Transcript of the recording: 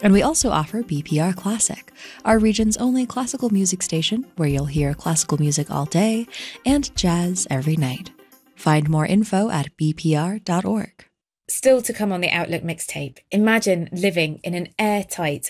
And we also offer BPR Classic, our region's only classical music station where you'll hear classical music all day and jazz every night. Find more info at bpr.org. Still to come on the Outlook mixtape, imagine living in an airtight,